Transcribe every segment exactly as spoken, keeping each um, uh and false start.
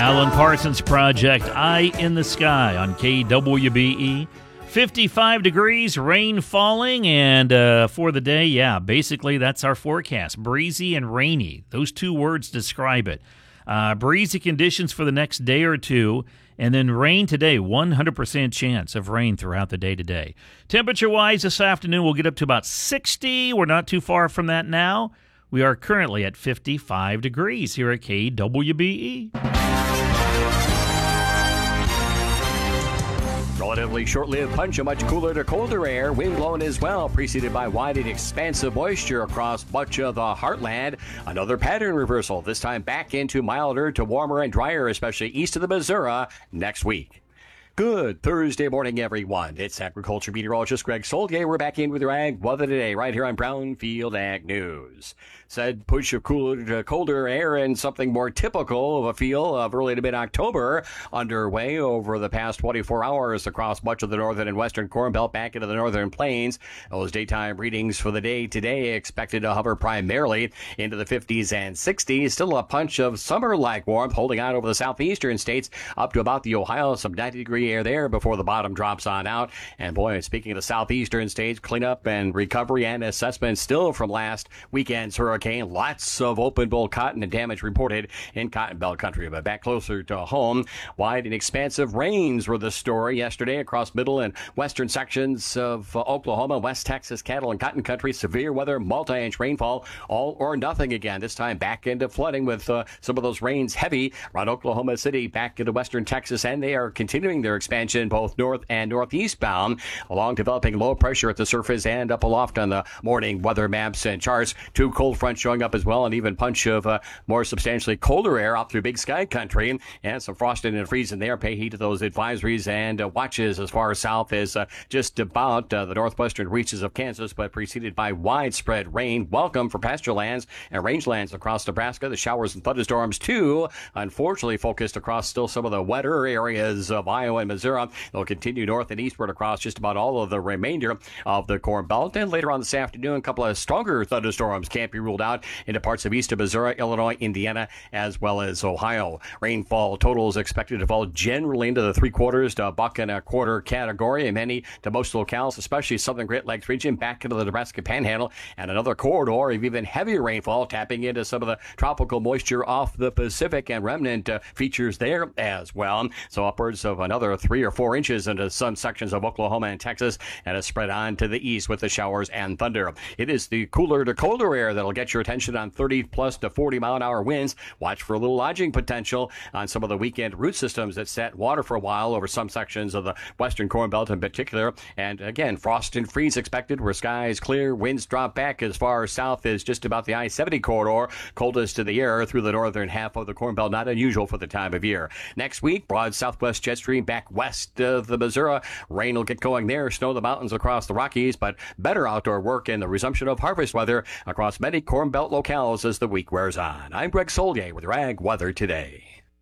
Alan Parsons Project, Eye in the Sky on K W B E. fifty-five degrees, rain falling, and uh, for the day, yeah, basically that's our forecast. Breezy and rainy. Those two words describe it. Uh, breezy conditions for the next day or two, and then rain today, one hundred percent chance of rain throughout the day today. Temperature-wise, this afternoon we'll get up to about sixty. We're not too far from that now. We are currently at fifty-five degrees here at K W B E. Relatively short-lived punch of much cooler to colder air, wind blowing as well, preceded by wide and expansive moisture across much of the heartland. Another pattern reversal, this time back into milder to warmer and drier, especially east of the Missouri next week. Good Thursday morning, everyone. It's agriculture meteorologist Greg Soldier. We're back in with your ag weather today, right here on Brownfield Ag News. Said push of cooler to colder air and something more typical of a feel of early to mid-October underway over the past twenty-four hours across much of the northern and western Corn Belt back into the northern plains. Those daytime readings for the day today expected to hover primarily into the fifties and sixties. Still a punch of summer-like warmth holding on over the southeastern states up to about the Ohio, some ninety degree air there before the bottom drops on out. And boy, speaking of the southeastern states, cleanup and recovery and assessment still from last weekend's hurricane. Lots of open bowl cotton and damage reported in Cotton Belt country. But back closer to home, wide and expansive rains were the story yesterday across middle and western sections of uh, Oklahoma, West Texas, cattle and cotton country. Severe weather, multi-inch rainfall, all or nothing again. This time back into flooding with uh, some of those rains heavy around Oklahoma City, back into western Texas, and they are continuing their expansion both north and northeast bound along developing low pressure at the surface and up aloft on the morning weather maps and charts. Two cold fronts showing up as well, and even punch of uh, more substantially colder air out through Big Sky country, and some frosting and freezing there. Pay heed to those advisories and uh, watches as far south as uh, just about uh, the northwestern reaches of Kansas, but preceded by widespread rain. Welcome for pasture lands and rangelands across Nebraska. The showers and thunderstorms too, unfortunately focused across still some of the wetter areas of Iowa and Missouri. They'll continue north and eastward across just about all of the remainder of the Corn Belt, and later on this afternoon, a couple of stronger thunderstorms can't be ruled out into parts of east of Missouri, Illinois, Indiana, as well as Ohio. Rainfall totals expected to fall generally into the three quarters to a buck and a quarter category, and many to most locales, especially southern Great Lakes region, back into the Nebraska Panhandle, and another corridor of even heavier rainfall, tapping into some of the tropical moisture off the Pacific, and remnant uh, features there as well. So upwards of another three or four inches into some sections of Oklahoma and Texas, and a spread on to the east with the showers and thunder. It is the cooler to colder air that'll get your attention on thirty plus to forty mile an hour winds. Watch for a little lodging potential on some of the weekend root systems that set water for a while over some sections of the western Corn Belt in particular. And again, frost and freeze expected where skies clear, winds drop back as far south as just about the I seventy corridor. Coldest to the air through the northern half of the Corn Belt, not unusual for the time of year. Next week, broad southwest jet stream back west of the Missouri. Rain will get going there, snow the mountains across the Rockies, but better outdoor work and the resumption of harvest weather across many Corn Belt locales as the week wears on. I'm Greg Soldier with your Ag Weather Today.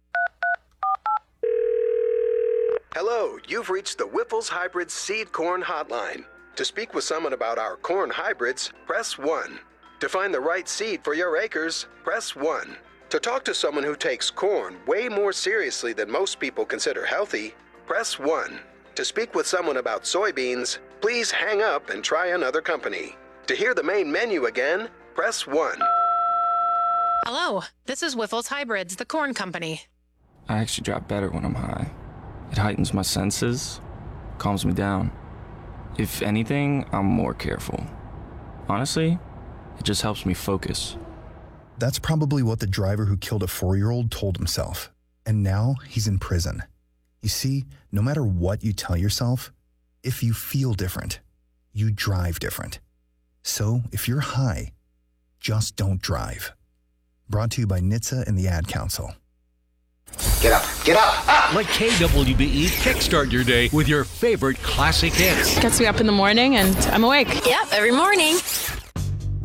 Hello, you've reached the Whiffles Hybrid Seed Corn Hotline. To speak with someone about our corn hybrids, press one. To find the right seed for your acres, press one. To talk to someone who takes corn way more seriously than most people consider healthy, press one. To speak with someone about soybeans, please hang up and try another company. To hear the main menu again, press one. Hello, this is Whiffles Hybrids, the corn company. I actually drop better when I'm high. It heightens my senses, calms me down. If anything, I'm more careful. Honestly, it just helps me focus. That's probably what the driver who killed a four-year-old told himself. And now he's in prison. You see, no matter what you tell yourself, if you feel different, you drive different. So if you're high, just don't drive. Brought to you by N H T S A and the Ad Council. Get up, get up, up! Let K W B E kickstart your day with your favorite classic hits. Gets me up in the morning and I'm awake. Yep, every morning.